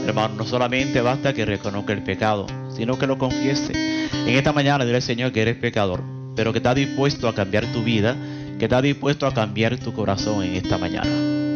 Hermano, no solamente basta que reconozca el pecado, sino que lo confiese. En esta mañana dile al Señor que eres pecador, pero que está dispuesto a cambiar tu vida, que está dispuesto a cambiar tu corazón en esta mañana.